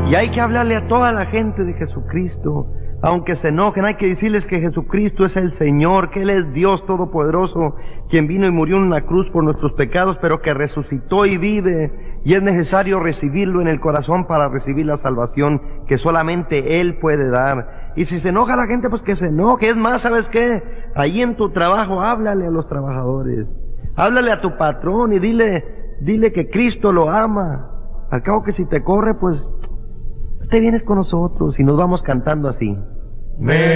Y hay que hablarle a toda la gente de Jesucristo. Aunque se enojen, hay que decirles que Jesucristo es el Señor, que Él es Dios Todopoderoso, quien vino y murió en una cruz por nuestros pecados, pero que resucitó y vive, y es necesario recibirlo en el corazón para recibir la salvación que solamente Él puede dar. Y si se enoja la gente, pues que se enoje. Es más, ¿sabes qué? Ahí en tu trabajo, háblale a los trabajadores. Háblale a tu patrón y dile que Cristo lo ama. Al cabo que si te corre, pues te vienes con nosotros y nos vamos cantando así.